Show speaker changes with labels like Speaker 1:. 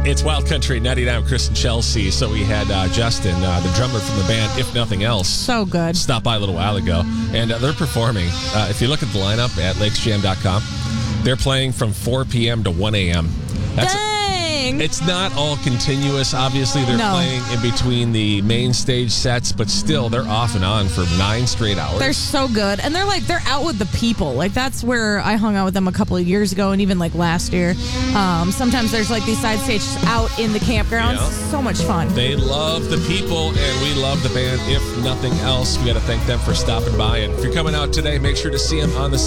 Speaker 1: It's Wild Country 99, Chris and Chelsea. So we had Justin, the drummer from the band, If Nothing Else.
Speaker 2: So good.
Speaker 1: Stopped by a little while ago. And they're performing. If you look at the lineup at lakesjam.com, they're playing from 4 p.m. to 1 a.m.
Speaker 2: Dang!
Speaker 1: It's not all continuous. Obviously, they're playing in between the main stage sets, but still, they're off and on for 9 straight hours.
Speaker 2: They're so good. And they're out with the people. Like, that's where I hung out with them a couple of years ago and even, last year. Sometimes there's, these side stages out in the campgrounds. Yeah. So much fun.
Speaker 1: They love the people, and we love the band, If Nothing Else. We got to thank them for stopping by. And if you're coming out today, make sure to see them on the